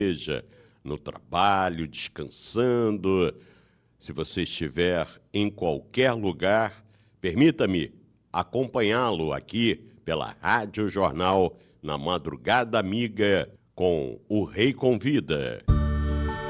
seja no trabalho, descansando. Se você estiver em qualquer lugar, permita-me acompanhá-lo aqui pela Rádio Jornal na Madrugada Amiga com O Rei Convida.